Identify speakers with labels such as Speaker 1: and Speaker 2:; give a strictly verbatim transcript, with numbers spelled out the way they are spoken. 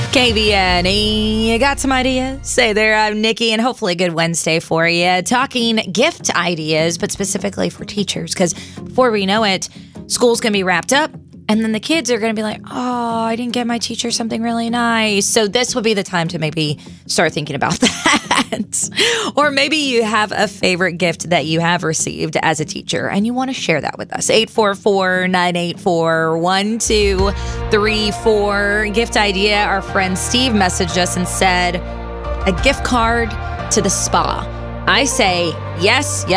Speaker 1: K B N E, you got some ideas? Say there, I'm Nikki, and hopefully a good Wednesday for you. Talking gift ideas, but specifically for teachers, because before we know it, school's going to be wrapped up, and then the kids are going to be like, oh, I didn't get my teacher something really nice. So this would be the time to maybe start thinking about that. Or maybe you have a favorite gift that you have received as a teacher, and you want to share that with us. eight four four, nine eight four, one two three four. Gift idea. Our friend Steve messaged us and said, a gift card to the spa. I say yes, yes.